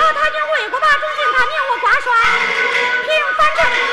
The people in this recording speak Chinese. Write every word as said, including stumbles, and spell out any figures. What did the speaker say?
老太君为国把忠心，他命我挂帅，平反正。